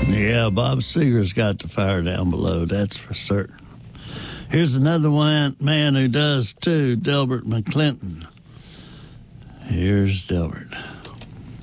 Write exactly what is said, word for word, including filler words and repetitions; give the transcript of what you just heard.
Yeah, Bob Seger's got the fire down below, that's for certain. Here's another one man who does too, Delbert McClinton. Here's Delbert.